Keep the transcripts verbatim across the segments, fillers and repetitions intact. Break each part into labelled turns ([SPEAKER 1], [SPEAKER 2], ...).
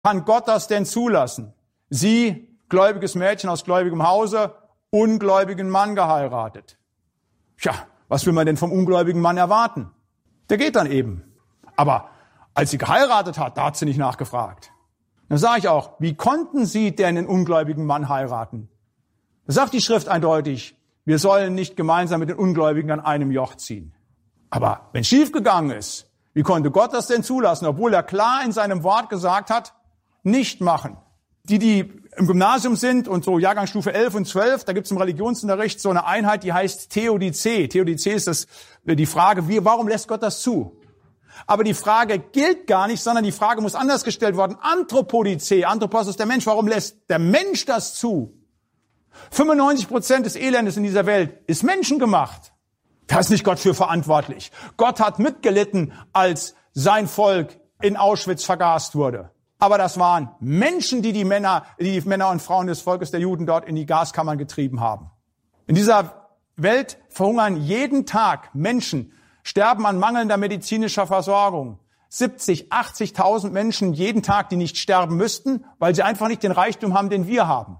[SPEAKER 1] Kann Gott das denn zulassen? Sie, gläubiges Mädchen aus gläubigem Hause, ungläubigen Mann geheiratet. Tja, was will man denn vom ungläubigen Mann erwarten? Der geht dann eben. Aber als sie geheiratet hat, da hat sie nicht nachgefragt. Dann sage ich auch, wie konnten Sie denn einen ungläubigen Mann heiraten? Da sagt die Schrift eindeutig, wir sollen nicht gemeinsam mit den Ungläubigen an einem Joch ziehen. Aber wenn es schiefgegangen ist, wie konnte Gott das denn zulassen, obwohl er klar in seinem Wort gesagt hat, nicht machen. Die, die im Gymnasium sind und so Jahrgangsstufe elf und zwölf, da gibt es im Religionsunterricht so eine Einheit, die heißt Theodizee. Theodizee ist das, die Frage, wie, warum lässt Gott das zu? Aber die Frage gilt gar nicht, sondern die Frage muss anders gestellt werden. Anthropodizee, Anthropos ist der Mensch. Warum lässt der Mensch das zu? fünfundneunzig Prozent des Elendes in dieser Welt ist menschengemacht. Da ist nicht Gott für verantwortlich. Gott hat mitgelitten, als sein Volk in Auschwitz vergast wurde. Aber das waren Menschen, die die Männer, die Männer und Frauen des Volkes der Juden dort in die Gaskammern getrieben haben. In dieser Welt verhungern jeden Tag Menschen, sterben an mangelnder medizinischer Versorgung. siebzig, achtzigtausend Menschen jeden Tag, die nicht sterben müssten, weil sie einfach nicht den Reichtum haben, den wir haben.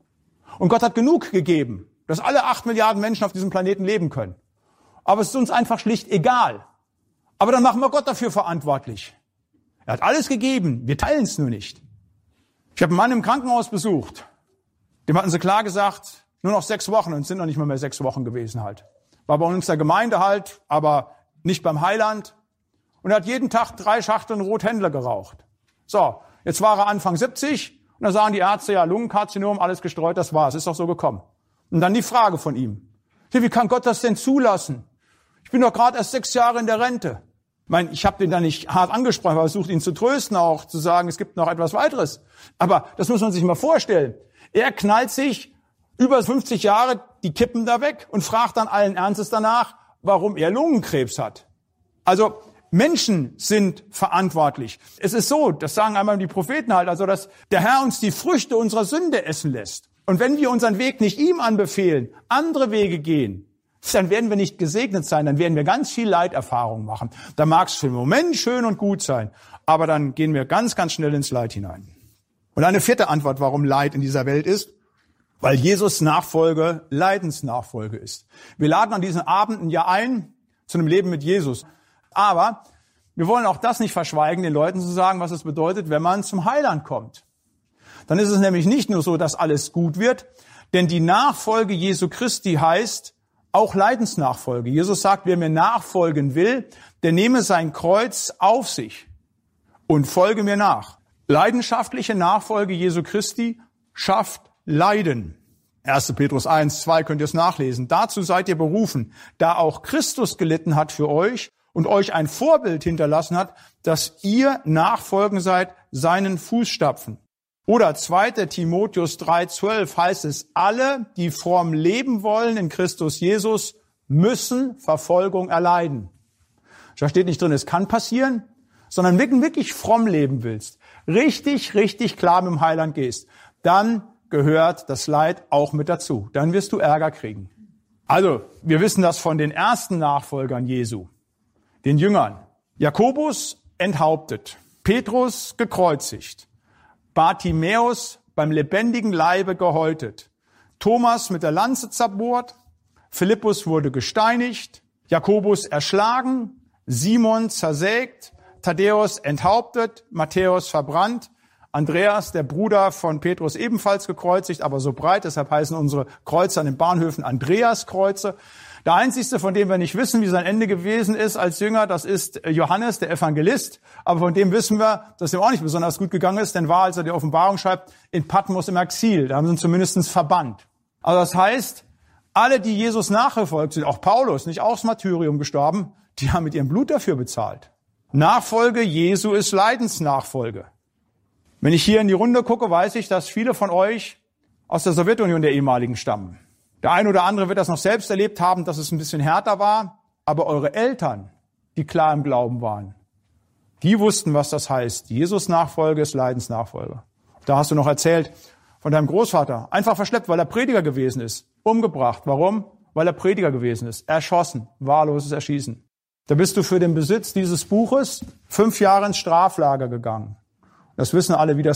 [SPEAKER 1] Und Gott hat genug gegeben, dass alle acht Milliarden Menschen auf diesem Planeten leben können. Aber es ist uns einfach schlicht egal. Aber dann machen wir Gott dafür verantwortlich. Er hat alles gegeben, wir teilen es nur nicht. Ich habe einen Mann im Krankenhaus besucht. Dem hatten sie klar gesagt, nur noch sechs Wochen, und es sind noch nicht mal mehr sechs Wochen gewesen halt. War bei uns der Gemeinde halt, aber nicht beim Heiland. Und er hat jeden Tag drei Schachteln Rothändler geraucht. So, jetzt war er Anfang siebzig und da sagen die Ärzte, ja, Lungenkarzinom, alles gestreut, das war's, ist doch so gekommen. Und dann die Frage von ihm. Wie kann Gott das denn zulassen? Ich bin doch gerade erst sechs Jahre in der Rente. Ich meine, ich habe den da nicht hart angesprochen, aber versucht ihn zu trösten, auch zu sagen, es gibt noch etwas weiteres. Aber das muss man sich mal vorstellen. Er knallt sich über fünfzig Jahre die Kippen da weg und fragt dann allen Ernstes danach, warum er Lungenkrebs hat. Also Menschen sind verantwortlich. Es ist so, das sagen einmal die Propheten halt, also dass der Herr uns die Früchte unserer Sünde essen lässt. Und wenn wir unseren Weg nicht ihm anbefehlen, andere Wege gehen, dann werden wir nicht gesegnet sein, dann werden wir ganz viel Leiterfahrung machen. Da mag es für den Moment schön und gut sein, aber dann gehen wir ganz, ganz schnell ins Leid hinein. Und eine vierte Antwort, warum Leid in dieser Welt ist, weil Jesus Nachfolge Leidensnachfolge ist. Wir laden an diesen Abenden ja ein zu einem Leben mit Jesus. Aber wir wollen auch das nicht verschweigen, den Leuten zu sagen, was es bedeutet, wenn man zum Heiland kommt. Dann ist es nämlich nicht nur so, dass alles gut wird, denn die Nachfolge Jesu Christi heißt auch Leidensnachfolge. Jesus sagt, wer mir nachfolgen will, der nehme sein Kreuz auf sich und folge mir nach. Leidenschaftliche Nachfolge Jesu Christi schafft Leiden. erster Petrus eins, zwei könnt ihr es nachlesen. Dazu seid ihr berufen, da auch Christus gelitten hat für euch und euch ein Vorbild hinterlassen hat, dass ihr nachfolgen seid seinen Fußstapfen. Oder zweiter Timotheus drei, zwölf heißt es, alle, die fromm leben wollen in Christus Jesus, müssen Verfolgung erleiden. Da steht nicht drin, es kann passieren, sondern wenn du wirklich fromm leben willst, richtig, richtig klar mit dem Heiland gehst, dann gehört das Leid auch mit dazu. Dann wirst du Ärger kriegen. Also, wir wissen das von den ersten Nachfolgern Jesu, den Jüngern. Jakobus enthauptet, Petrus gekreuzigt, Bartimäus beim lebendigen Leibe gehäutet, Thomas mit der Lanze zerbohrt, Philippus wurde gesteinigt, Jakobus erschlagen, Simon zersägt, Thaddäus enthauptet, Matthäus verbrannt, Andreas, der Bruder von Petrus, ebenfalls gekreuzigt, aber so breit, deshalb heißen unsere Kreuze an den Bahnhöfen Andreaskreuze. Der einzigste, von dem wir nicht wissen, wie sein Ende gewesen ist als Jünger, das ist Johannes, der Evangelist. Aber von dem wissen wir, dass ihm auch nicht besonders gut gegangen ist, denn war, als er die Offenbarung schreibt, in Patmos im Exil. Da haben sie ihn zumindest verbannt. Also das heißt, alle, die Jesus nachgefolgt sind, auch Paulus, nicht aufs Martyrium gestorben, die haben mit ihrem Blut dafür bezahlt. Nachfolge Jesu ist Leidensnachfolge. Wenn ich hier in die Runde gucke, weiß ich, dass viele von euch aus der Sowjetunion der ehemaligen stammen. Der eine oder andere wird das noch selbst erlebt haben, dass es ein bisschen härter war. Aber eure Eltern, die klar im Glauben waren, die wussten, was das heißt. Jesus-Nachfolge ist Leidensnachfolge. Da hast du noch erzählt von deinem Großvater. Einfach verschleppt, weil er Prediger gewesen ist. Umgebracht. Warum? Weil er Prediger gewesen ist. Erschossen. Wahlloses Erschießen. Da bist du für den Besitz dieses Buches fünf Jahre ins Straflager gegangen. Das wissen alle, wie das